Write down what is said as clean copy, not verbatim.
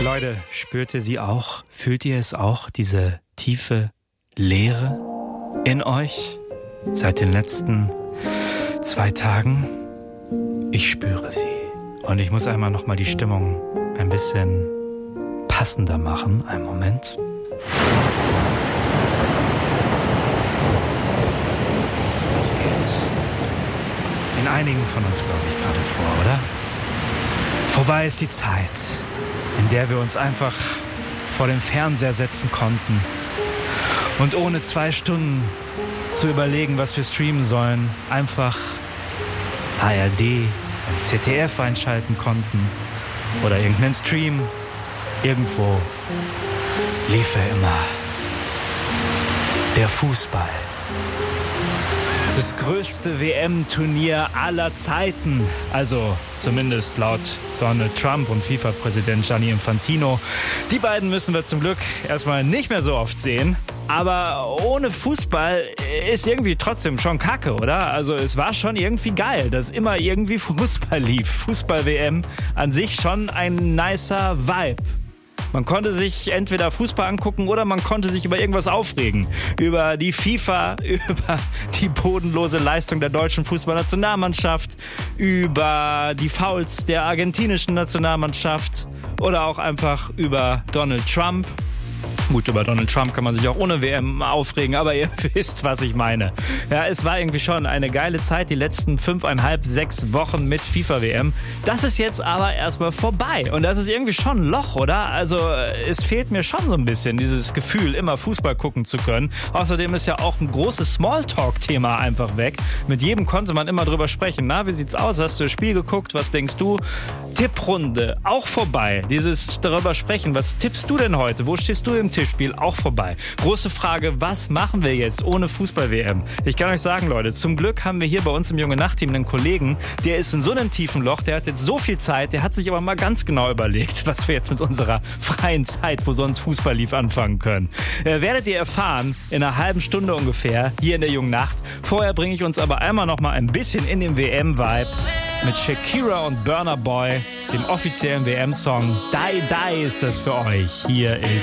Leute, spürt ihr sie auch? Fühlt ihr es auch, diese tiefe Leere in euch seit den letzten 2 Tagen? Ich spüre sie. Und ich muss einmal nochmal die Stimmung ein bisschen passender machen. Einen Moment. Das geht in einigen von uns, glaube ich, gerade vor, oder? Vorbei ist die Zeit, in der wir uns einfach vor den Fernseher setzen konnten und ohne 2 Stunden zu überlegen, was wir streamen sollen, einfach ARD und ZDF einschalten konnten oder irgendeinen Stream. Irgendwo lief immer der Fußball. Das größte WM-Turnier aller Zeiten, also zumindest laut Donald Trump und FIFA-Präsident Gianni Infantino. Die beiden müssen wir zum Glück erstmal nicht mehr so oft sehen. Aber ohne Fußball ist irgendwie trotzdem schon kacke, oder? Also es war schon irgendwie geil, dass immer irgendwie Fußball lief. Fußball-WM an sich schon ein nicer Vibe. Man konnte sich entweder Fußball angucken oder man konnte sich über irgendwas aufregen. Über die FIFA, über die bodenlose Leistung der deutschen Fußballnationalmannschaft, über die Fouls der argentinischen Nationalmannschaft oder auch einfach über Donald Trump. Gut, über Donald Trump kann man sich auch ohne WM aufregen, aber ihr wisst, was ich meine. Ja, es war irgendwie schon eine geile Zeit, die letzten 5,5, 6 Wochen mit FIFA-WM. Das ist jetzt aber erstmal vorbei und das ist irgendwie schon ein Loch, oder? Also es fehlt mir schon so ein bisschen dieses Gefühl, immer Fußball gucken zu können. Außerdem ist ja auch ein großes Smalltalk-Thema einfach weg. Mit jedem konnte man immer drüber sprechen. Na, wie sieht's aus? Hast du das Spiel geguckt? Was denkst du? Tipprunde, auch vorbei. Dieses darüber sprechen. Was tippst du denn heute? Wo stehst du im Tippspiel? Auch vorbei. Große Frage, was machen wir jetzt ohne Fußball-WM? Ich kann euch sagen, Leute, zum Glück haben wir hier bei uns im Junge-Nacht-Team einen Kollegen, der ist in so einem tiefen Loch, der hat jetzt so viel Zeit, der hat sich aber mal ganz genau überlegt, was wir jetzt mit unserer freien Zeit, wo sonst Fußball lief, anfangen können. Werdet ihr erfahren, in einer halben Stunde ungefähr, hier in der Jungen-Nacht. Vorher bringe ich uns aber einmal noch mal ein bisschen in den WM-Vibe mit Shakira und Burna Boy, dem offiziellen WM-Song Die Die ist das für euch. Hier ist